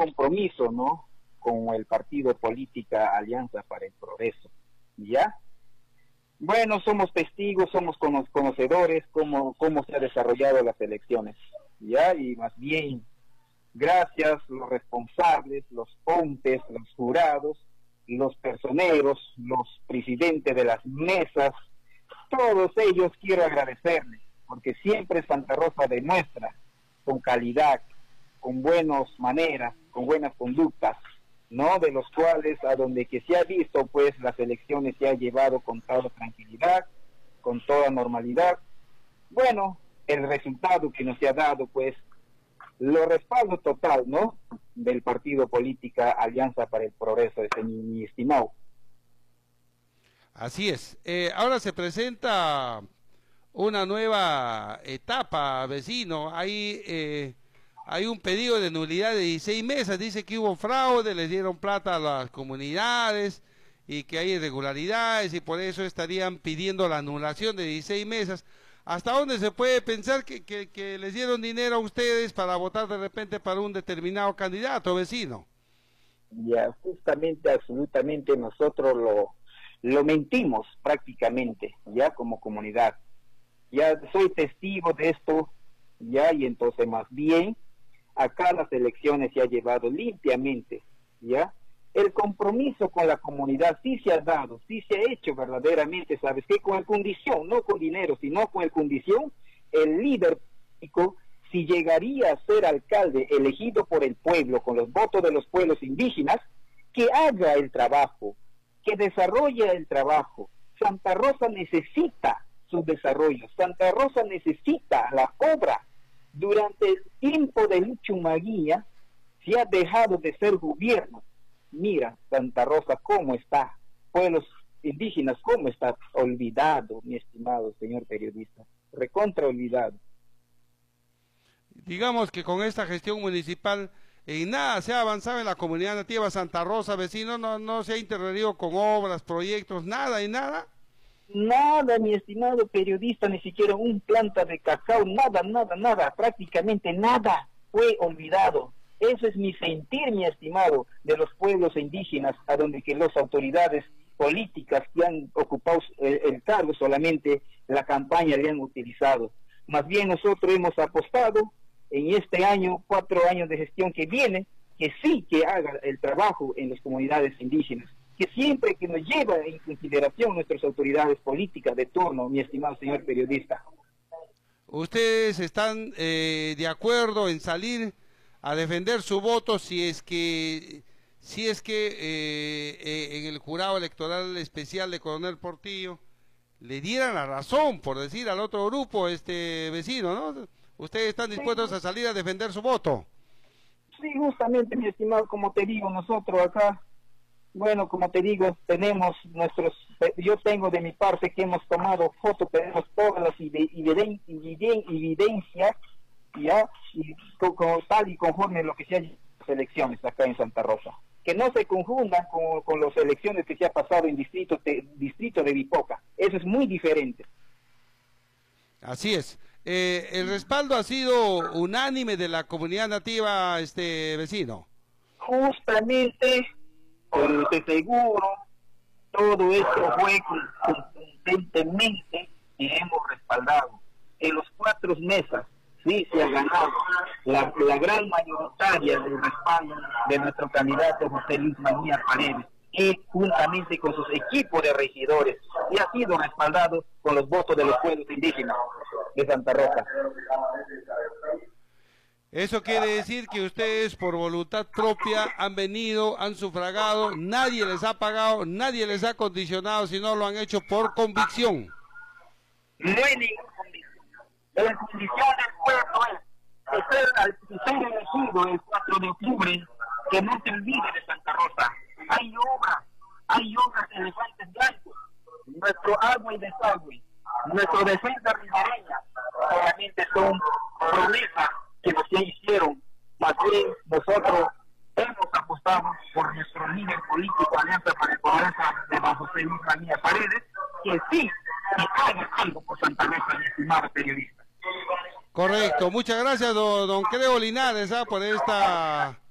compromiso, ¿no?, con el partido política Alianza para el Progreso, ¿ya? Bueno, somos testigos, somos conocedores cómo se han desarrollado las elecciones, ¿ya? Y más bien, gracias los responsables, los pontes, los jurados, los personeros, los presidentes de las mesas, todos ellos quiero agradecerles, porque siempre Santa Rosa demuestra con calidad, con buenas maneras, con buenas conductas, ¿no?, de los cuales a donde que se ha visto, pues las elecciones se han llevado con toda tranquilidad, con toda normalidad. Bueno, el resultado que nos ha dado, pues, lo respaldo total, ¿no?, del partido política Alianza para el Progreso, mi estimado. Así es. Ahora se presenta una nueva etapa, vecino. Hay un pedido de nulidad de 16 mesas. Dice que hubo fraude, les dieron plata a las comunidades y que hay irregularidades y por eso estarían pidiendo la anulación de 16 mesas. ¿Hasta dónde se puede pensar que les dieron dinero a ustedes para votar de repente para un determinado candidato, vecino? Ya, justamente, absolutamente, nosotros lo mentimos prácticamente, ya, como comunidad. Ya soy testigo de esto, ya, y entonces más bien, acá las elecciones se ha llevado limpiamente, ya. El compromiso con la comunidad sí se ha dado, sí se ha hecho verdaderamente, ¿sabes qué? Con el condición, no con dinero, sino con el condición, el líder político, si llegaría a ser alcalde elegido por el pueblo, con los votos de los pueblos indígenas, que haga el trabajo, que desarrolle el trabajo. Santa Rosa necesita su desarrollo, Santa Rosa necesita la obra. Durante el tiempo de Lucho Maguía se ha dejado de ser gobierno. Mira, Santa Rosa, ¿cómo está? Pueblos indígenas, ¿cómo está? Olvidado, mi estimado señor periodista, recontra olvidado. Digamos que con esta gestión municipal en nada se ha avanzado en la comunidad nativa Santa Rosa, vecino, no se ha intervenido con obras, proyectos, nada y nada. Nada, mi estimado periodista, ni siquiera un planta de cacao, nada, prácticamente nada fue olvidado. Eso es mi sentir, mi estimado, de los pueblos indígenas, a donde que las autoridades políticas que han ocupado el cargo solamente la campaña le han utilizado. Más bien nosotros hemos apostado en este año, 4 años de gestión que viene, que sí que haga el trabajo en las comunidades indígenas, que siempre que nos lleva en consideración nuestras autoridades políticas de turno, mi estimado señor periodista. ¿Ustedes están de acuerdo en salir a defender su voto si es que en el jurado electoral especial de Coronel Portillo le dieran la razón, por decir al otro grupo, vecino, ¿no? ¿Ustedes están dispuestos a salir a defender su voto? Sí, justamente, mi estimado, como te digo, nosotros acá, bueno, como te digo, tenemos yo tengo de mi parte que hemos tomado fotos, tenemos todas las evidencias, ya, y tal y conforme lo que se ha hecho en las elecciones acá en Santa Rosa. Que no se confundan con las elecciones que se ha pasado en distrito de Bipoca. Eso es muy diferente. Así es. El respaldo ha sido unánime de la comunidad nativa, vecino. Justamente, te seguro, todo esto fue contundentemente y hemos respaldado. En los 4 mesas, sí se ha ganado la gran mayoritaria del respaldo de nuestro candidato José Luis Maguía Paredes, y juntamente con sus equipos de regidores, y ha sido respaldado con los votos de los pueblos indígenas de Santa Rosa. Eso quiere decir que ustedes por voluntad propia han venido, han sufragado, nadie les ha pagado, nadie les ha condicionado, sino lo han hecho por convicción. No hay ninguna condición. La condición del pueblo es ser elegido el 4 de octubre, que no se olvide de Santa Rosa. Hay obras de elefantes blancos, nuestro agua y desagüe, nuestra defensa ribereña, solamente son promesas que nos hicieron. Más bien nosotros hemos apostado por nuestro líder político Alianza para el Progreso de José Luis Maguía Paredes, que sí, que haga algo por Santa Rosa, mi estimado periodista. Correcto, muchas gracias don Creo Linares por esta